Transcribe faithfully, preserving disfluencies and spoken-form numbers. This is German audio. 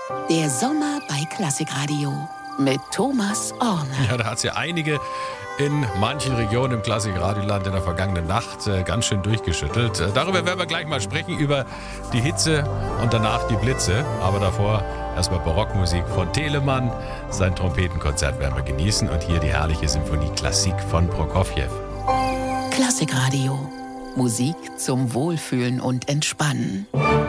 Der Sommer bei Klassikradio mit Thomas Orne. Ja, da hat es ja einige in manchen Regionen im Klassikradioland in der vergangenen Nacht äh, ganz schön durchgeschüttelt. Äh, darüber werden wir gleich mal sprechen, über die Hitze und danach die Blitze. Aber davor erstmal Barockmusik von Telemann. Sein Trompetenkonzert werden wir genießen. Und hier die herrliche Symphonie Klassik von Prokofjew. Klassikradio. Musik zum Wohlfühlen und Entspannen.